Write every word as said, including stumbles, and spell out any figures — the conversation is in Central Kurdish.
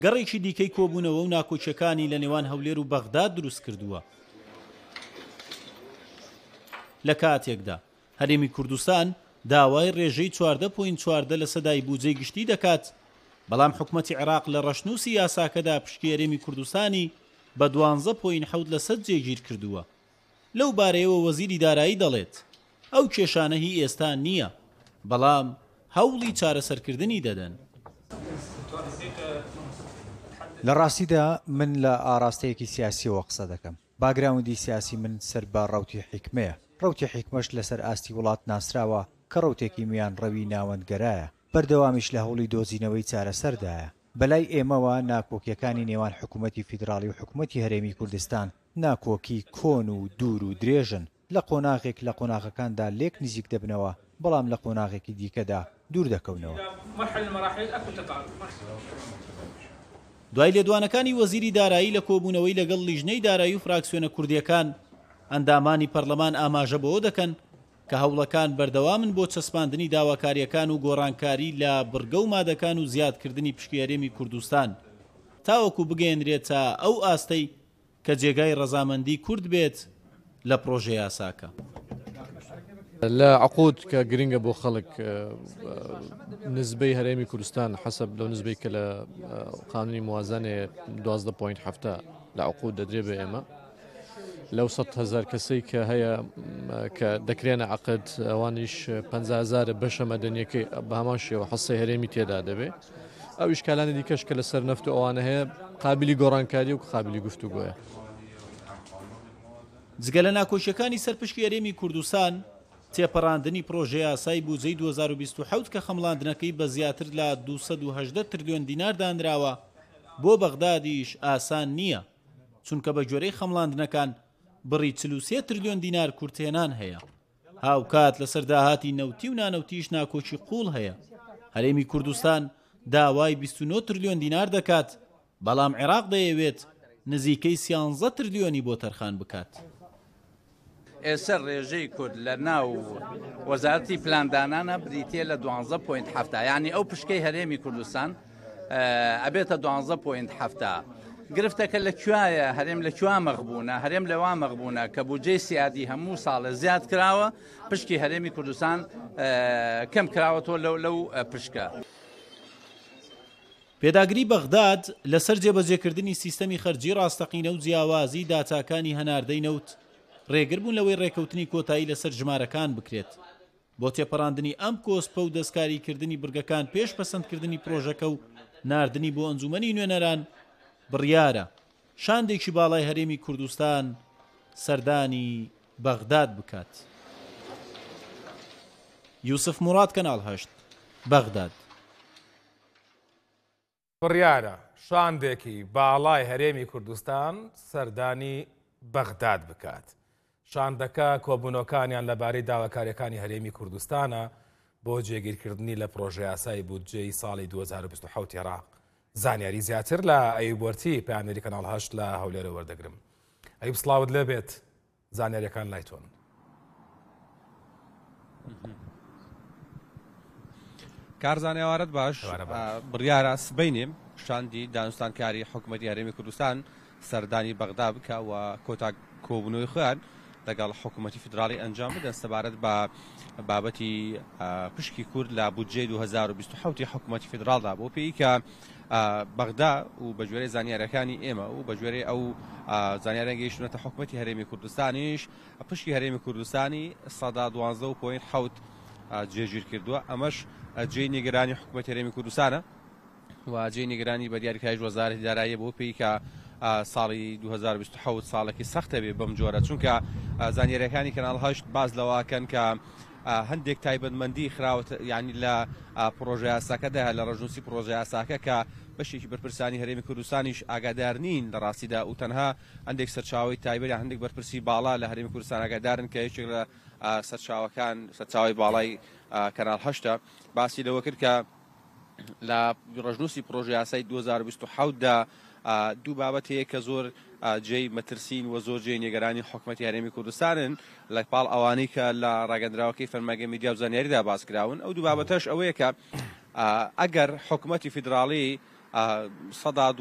گەڕێکی دیکەی کۆبوونەوە و ناکۆچیەکانی لە نێوان هەولێر و بەغداد دروست کردووە. لە کاتێکدا هەرێمی کوردستان داوای ڕێژەی چواردە پۆینت چواردە لە سەدای بودجەی گشتی دەکات، بەڵام حکوومەتی عێراق لە ڕەشنووسی یاساکەدا پشکی هەرێمی کوردستانی بە دوانزە پۆینت حەوت لە سەد جێگیر کردووە. لەو بارەیەوە وەزیری دارایی دەڵێت ئەو کێشانە هی ئێستا نییە، بەڵام هەوڵی چارەسەرکردنی دەدەن. لە ڕاستیدا من لە ئاراستەیەکی سیاسیەوە قسە دەکەم. باگراوندی سیاسی من سەر بە ڕەوتی حیکمەیە. ڕەوتی حیکمەش لەسەر ئاستی وڵات ناسراوە کە ڕەوتێکی میان ڕەوی ناوەندگەرایە، بەردەوامیش لە هەوڵی دۆزینەوەی چارەسەردایە. بەلای ئێمەوە ناکۆکیەکانی نێوان حکوومەتی فیدراڵی و حکوومەتی هەرێمی کوردستان ناکۆکی کۆن و دوور و درێژن، لە قۆناغێک لە قۆناغەکاندا لێک نزیک دەبنەوە، بەڵام لە قۆناغێکی دیکەدا دوور دەکەونەوە. دوای لێدوانەکانی وەزیری دارایی لە کۆبوونەوەی لەگەڵ لیژنەی دارایی و فراکسیۆنە کوردیەکان، ئەندامانی پەرلەمان ئاماژە بەوە دەکەن کە هەوڵەکان بەردەوامن بۆ چەسپاندنی داواکاریەکان و گۆڕانکاری لە بڕگە و مادەکان و زیادکردنی پشکی هەرێمی کوردستان تاوەکو بگەێنرێتە ئەو ئاستەی کە جێگای ڕەزامەندی کورد بێت لە پرۆژە یاساکە. لە عقود کە گرنگە بۆ خەڵک نسبەی هەرێمی کوردستان حەسەب لەو نسبەی کە لە قانونی موازنێ دوازدە پۆینت هەفتە لە عقود دەدرێ بە ئێمە لەو سەد هەزار کەسەی کە هەیە کە دەکرێنە عقد ئەوانیش پەنجا هەزار بەشە مەدەنیەکەی بە هەمان شێوە حەسەی هەرێمی تێدا دەبێ. ئەو ئیشکالانی دیکەش کە لەسەر نەفت و ئەوانە هەیە قابلی گۆڕانکاری و قابلی گفتوگۆیە. جگە لە ناکۆشیەکانی سەرپشکی هەرێمی کوردستان، تێپەڕاندنی پرۆژە یاسای بودجەی دوو هەزار و بیست و حەوت کە خەمڵاندنەکەی بە زیاتر لە دووسەد و هەژدە تریلیۆن دینار دانراوە بۆ بەغدادیش ئاسان نییە، چونکە بە گوێرەی خەمڵاندنەکان بڕی چل و سێ تریلیۆن دینار کورتێنان هەیە. هاوکات لەسەر داهاتی نەوتی و نانەوتیش ناکۆچی قوڵ هەیە. هەرێمی کوردستان داوای بیست و نۆ تریلیۆن دینار دەکات، بەڵام عێراق دەیەوێت نزیکەی سیانزە تریلیۆنی بۆ تەرخان بکات. ئێستا ڕێژەی کورد لە ناو وەزارەتی پلاندانانە بریتە لە دوانزە پۆینت هەفتە، یعنی ئەو پشکەی هەرێمی کوردستان ئەبێتە دوانزە پۆینت هەفتە. گرفتەکە لەکوایە؟ هەرێم لەکووا مەغبوونە؟ هەرێم لەوا مەغبوونە کە بودجەی سیادی هەموو ساڵە زیاد کراوە، پشکی هەرێمی کوردستان کەم کراوەتەوە لەو لەو پشکە. پێداگری بەغداد لەسەر جێبەجێکردنی سیستەمی خەرجی ڕاستەقینە و جیاوازی داتاکانی هەناردەی نەوت ڕێگر بوون لەوەی ڕێکەوتنی کۆتایی لەسەر ژمارەکان بکرێت. بۆ تێپەڕاندنی ئەم کۆسپە و دەستکاریکردنی بڕگەکان پێش پەسەندکردنی پرۆژەکە و ناردنی بۆ ئەنجومەنی نوێنەران بڕیارە شاندێکی باڵای هەرێمی کوردستان سەردانی بەغداد بکات. یوسف موراد، کەناڵ هەشت، بەغداد. بڕیارە شاندێکی باڵای هەرێمی کوردستان سەردانی بەغداد بکات. شاندەکە کۆبوونەکانیان لەبارەی داواکاریەکانی هەرێمی کوردستانە بۆ جێگیرکردنی لە پرۆژە یاسای بودجەی ساڵی دوو هەزار و بیست و حەوت عێراق. زانیاری زیاتر لە ئەیوب وەرتی پەیامەری کەناڵ هەشت لە هەولێرە وەردەگرم. ئەیوب سڵاوت لێبێت، زانیاریەکان لای تۆن. کارزانیاوارت باش، بڕیارە سبەینێ شاندی دانوستانکاری حکوومەتی هەرێمی کوردستان سەردانی بەغدا بکە و کۆتا کۆبوونەوەی خۆیان لەگەڵ حکوومەتی فیدراڵی ئەنجام بدەن سەبارەت بە بابەتی پشکی کورد لە بودجەی دوو هەزار و بیست و حەوتی حکوومەتی فیدراڵدا، بۆ پێی کە بەغدا و بە گوێرەی زانیاریەکانی ئێمە و بە گوێرەی ئەو زانیاریان گەیشتونەتە حکوومەتی هەرێمی کوردستانیش پشکی هەرێمی کوردستانی سەدا دوانزە و پۆینت حەوت جێگیر کردووە. ئەمەش جێی نیگەرانی حکوومەتی هەرێمی کوردستانە و جێی نیگەرانی بە دیاریکراوی وەزارەتی داراییە، بۆ پێی کە ساڵی دوو هەزار و بیست و حەوت ساڵێکی سەختە بێ بەم جۆرە، چونکە زانیاریەکانی کەناڵ هەشت باز لەواکەن کە هەندێک تایبەتمەندی خراوەتە، یعنی لە پرۆژە یاساکەدا لە ڕژنووسی پرۆژە یاساکە کە بەشێکی بەرپرسانی هەرێمی کوردستانیش ئاگادار نین لە ڕاستیدا و تەنها هەندێک سەرچاوی تایبەت هەندێک بەرپرسی باڵا لە هەرێمی کوردستان ئاگادارن کە یەکێک لە سەرچاوەکان سەرچاوی باڵای کەناڵ هەشتە باسی لەوە کرد کە لە ڕژنووسی پرۆژە یاسای دوو هەزار و بیست و حەوتدا دوو بابەت هەیە کە زۆر جێی مەترسین و زۆر جێی نیگەرانی حکوومەتی هەرێمی کوردستانن لە پاڵ ئەوانەی کە لە ڕاگەندراوەکەی فەرمانگەی میدیا و زانیاریدا باس کراون. ئەو دوو بابەتەش ئەوەیە کە ئەگەر حکوومەتی فیدراڵی سەدا